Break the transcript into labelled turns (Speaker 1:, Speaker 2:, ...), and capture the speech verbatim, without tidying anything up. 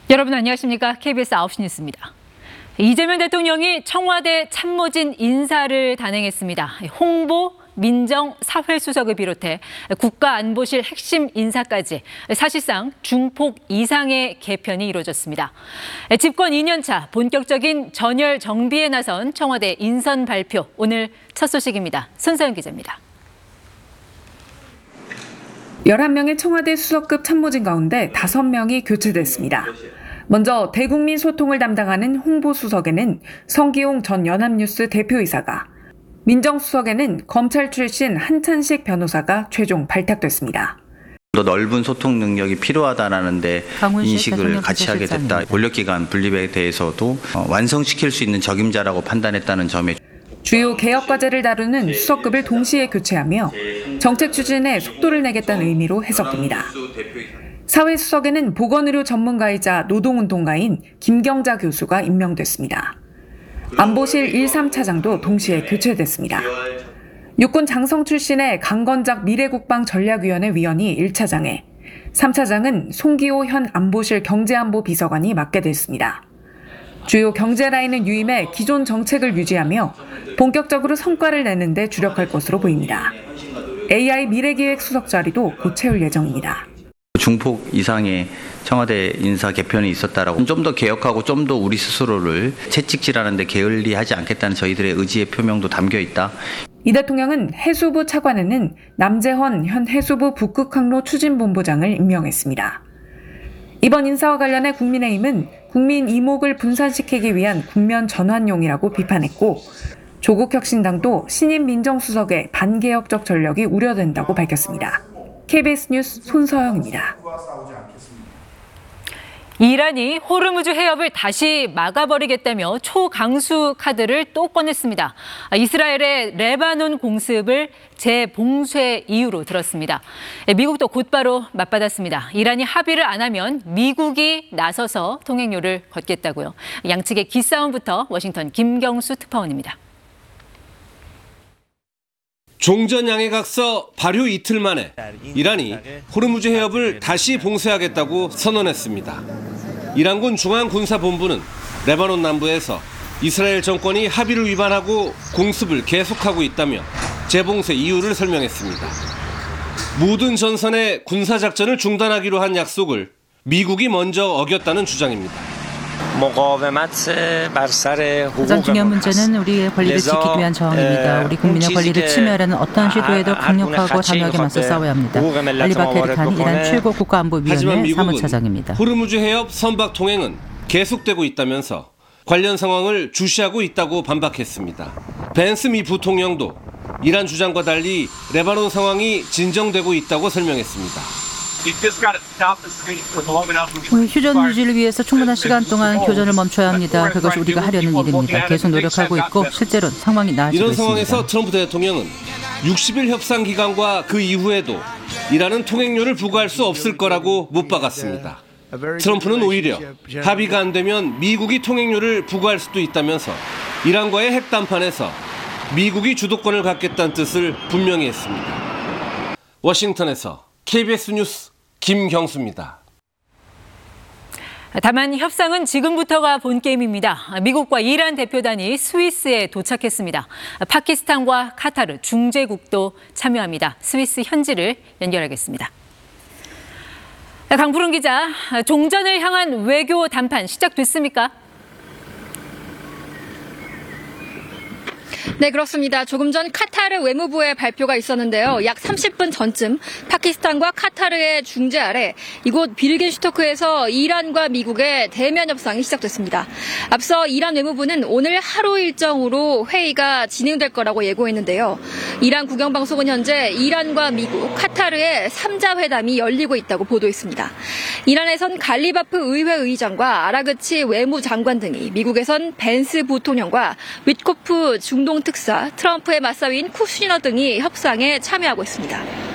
Speaker 1: 여러분 안녕하십니까? 케이비에스 아홉 시 뉴스입니다. 이재명 대통령이 청와대 참모진 인사를 단행했습니다. 홍보, 민정, 사회수석을 비롯해 국가안보실 핵심 인사까지 사실상 중폭 이상의 개편이 이루어졌습니다. 집권 이 년 차 본격적인 전열 정비에 나선 청와대 인선 발표, 오늘 첫 소식입니다. 손서영 기자입니다.
Speaker 2: 열한 명의 청와대 수석급 참모진 가운데 다섯 명이 교체됐습니다. 먼저 대국민 소통을 담당하는 홍보수석에는 성기용 전 연합뉴스 대표이사가, 민정수석에는 검찰 출신 한찬식 변호사가 최종 발탁됐습니다.
Speaker 3: 더 넓은 소통 능력이 필요하다는 데 인식을 같이 하게 됐다. 권력기관 분립에 대해서도 완성시킬 수 있는 적임자라고 판단했다는 점에
Speaker 2: 주요 개혁 과제를 다루는 수석급을 동시에 교체하며 정책 추진에 속도를 내겠다는 의미로 해석됩니다. 사회수석에는 보건의료 전문가이자 노동운동가인 김경자 교수가 임명됐습니다. 안보실 일, 삼 차장도 동시에 교체됐습니다. 육군 장성 출신의 강건작 미래국방전략위원회 위원이 일 차장에, 삼 차장은 송기호 현 안보실 경제안보 비서관이 맡게 됐습니다. 주요 경제 라인은 유임해 기존 정책을 유지하며 본격적으로 성과를 내는 데 주력할 것으로 보입니다. 에이아이 미래기획 수석 자리도 곧 채울 예정입니다.
Speaker 3: 중폭 이상의 청와대 인사 개편이 있었다라고 좀 더 개혁하고 좀 더 우리 스스로를 채찍질하는 데 게을리하지 않겠다는 저희들의 의지의 표명도 담겨 있다.
Speaker 2: 이 대통령은 해수부 차관에는 남재헌 현 해수부 북극항로 추진본부장을 임명했습니다. 이번 인사와 관련해 국민의힘은 국민 이목을 분산시키기 위한 국면 전환용이라고 비판했고, 조국혁신당도 신임 민정수석의 반개혁적 전력이 우려된다고 밝혔습니다. 케이비에스 뉴스 손서영입니다.
Speaker 1: 이란이 호르무즈 해협을 다시 막아버리겠다며 초강수 카드를 또 꺼냈습니다. 이스라엘의 레바논 공습을 재봉쇄 이유로 들었습니다. 미국도 곧바로 맞받았습니다. 이란이 합의를 안 하면 미국이 나서서 통행료를 걷겠다고요. 양측의 기싸움부터 워싱턴 김경수 특파원입니다.
Speaker 4: 종전양해각서 발효 이틀 만에 이란이 호르무즈 해협을 다시 봉쇄하겠다고 선언했습니다. 이란군 중앙군사본부는 레바논 남부에서 이스라엘 정권이 합의를 위반하고 공습을 계속하고 있다며 재봉쇄 이유를 설명했습니다. 모든 전선의 군사작전을 중단하기로 한 약속을 미국이 먼저 어겼다는 주장입니다.
Speaker 5: 가장 중요한 문제는 우리의 권리를 지키기 위한 저항입니다. 우리 국민의 권리를 침해하려는 어떤 시도에도 강력하고 단호하게 맞서 싸워야 합니다. 알리 바케르칸 이란 최고 국가안보위원회 사무차장입니다.
Speaker 4: 호르무즈 해협 선박 통행은 계속되고 있다면서 관련 상황을 주시하고 있다고 반박했습니다. 벤스 미 부통령도 이란 주장과 달리 레바논 상황이 진정되고 있다고 설명했습니다.
Speaker 5: 휴전 유지를 위해서 충분한 시간 동안 교전을 멈춰야 합니다. 그것이 우리가 하려는 일입니다. 계속 노력하고 있고 실제로는 상황이 나아지고
Speaker 4: 이런
Speaker 5: 있습니다.
Speaker 4: 상황에서 트럼프 대통령은 육십 일 협상 기간과 그 이후에도 이란은 통행료를 부과할 수 없을 거라고 못 박았습니다. 트럼프는 오히려 합의가 안 되면 미국이 통행료를 부과할 수도 있다면서 이란과의 핵 담판에서 미국이 주도권을 갖겠다는 뜻을 분명히 했습니다. 워싱턴에서 케이비에스 뉴스 김경수입니다.
Speaker 1: 다만 협상은 지금부터가 본게임입니다. 미국과 이란 대표단이 스위스에 도착했습니다. 파키스탄과 카타르, 중재국도 참여합니다. 스위스 현지를 연결하겠습니다. 강푸른 기자, 종전을 향한 외교 담판 시작됐습니까?
Speaker 6: 네, 그렇습니다. 조금 전 카타르 외무부의 발표가 있었는데요. 약 삼십 분 전쯤 파키스탄과 카타르의 중재 아래 이곳 비르겐슈토크에서 이란과 미국의 대면 협상이 시작됐습니다. 앞서 이란 외무부는 오늘 하루 일정으로 회의가 진행될 거라고 예고했는데요. 이란 국영방송은 현재 이란과 미국, 카타르의 삼자 회담이 열리고 있다고 보도했습니다. 이란에선 갈리바프 의회 의장과 아라그치 외무장관 등이, 미국에선 벤스 부통령과 위트코프 중동 특사, 트럼프의 맞사위인 쿠슈너 등이 협상에 참여하고 있습니다.